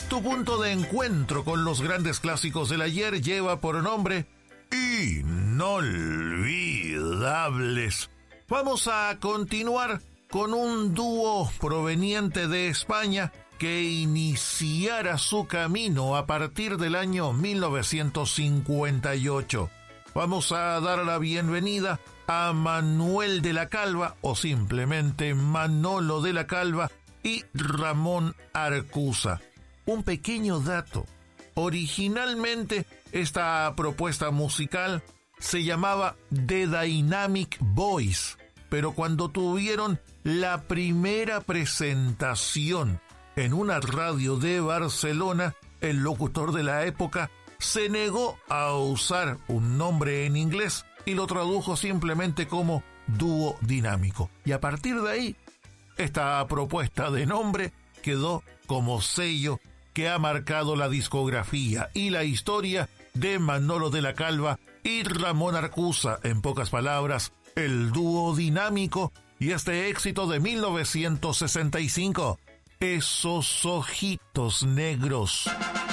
Tu punto de encuentro con los grandes clásicos del ayer lleva por nombre Inolvidables. Vamos a continuar con un dúo proveniente de España que iniciara su camino a partir del año 1958. Vamos a dar la bienvenida a Manuel de la Calva, o simplemente Manolo de la Calva, y Ramón Arcusa. Un pequeño dato: originalmente esta propuesta musical se llamaba The Dynamic Boys, pero cuando tuvieron la primera presentación en una radio de Barcelona, el locutor de la época se negó a usar un nombre en inglés y lo tradujo simplemente como Dúo Dinámico. Y a partir de ahí, esta propuesta de nombre quedó como sello que ha marcado la discografía y la historia de Manolo de la Calva y Ramón Arcusa. En pocas palabras, el dúo dinámico y este éxito de 1965, Esos ojitos negros.